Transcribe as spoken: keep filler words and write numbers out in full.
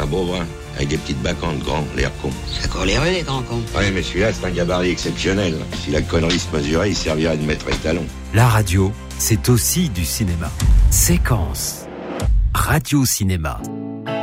un beau brun, avec des petites bacantes grandes, l'air con. Ça court les rues, les grands cons. Ouais, mais celui-là, c'est un gabarit exceptionnel. Si la connerie se mesurait, il servirait de maître étalon. La radio, c'est aussi du cinéma. Séquence. Radio-cinéma.